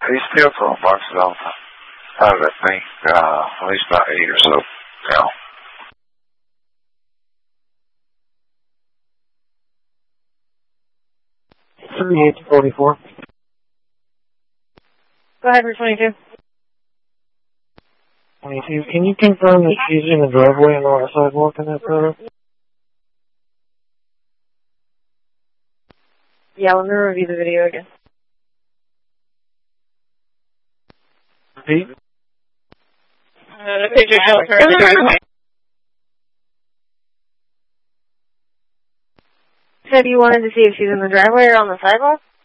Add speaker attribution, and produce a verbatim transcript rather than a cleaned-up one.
Speaker 1: He steals phone boxes all the time. I would think uh, at least about eight or so now.
Speaker 2: thirty-eight forty-four.
Speaker 3: Go ahead for twenty-two.
Speaker 2: twenty-two. Can you confirm that she's in the driveway and on the sidewalk in that photo?
Speaker 3: Yeah, let me review the video again.
Speaker 2: Repeat.
Speaker 3: Uh, the picture shows her in the driveway. Said you wanted to see if she's in the driveway or on the sidewalk?